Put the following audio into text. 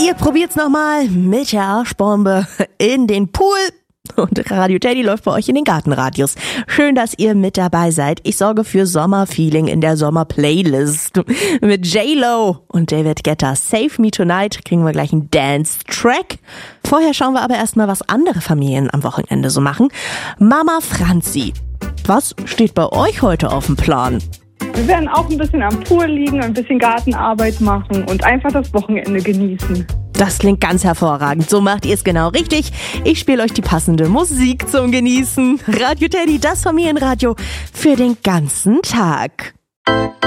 Ihr probiert's nochmal mit der Arschbombe in den Pool. Und Radio Teddy läuft bei euch in den Gartenradios. Schön, dass ihr mit dabei seid. Ich sorge für Sommerfeeling in der Sommerplaylist. Mit J-Lo und David Guetta. Save Me Tonight kriegen wir gleich einen Dance-Track. Vorher schauen wir aber erstmal, was andere Familien am Wochenende so machen. Mama Franzi, was steht bei euch heute auf dem Plan? Wir werden auch ein bisschen am Pool liegen, ein bisschen Gartenarbeit machen und einfach das Wochenende genießen. Das klingt ganz hervorragend. So macht ihr es genau richtig. Ich spiele euch die passende Musik zum Genießen. Radio Teddy, das Familienradio für den ganzen Tag.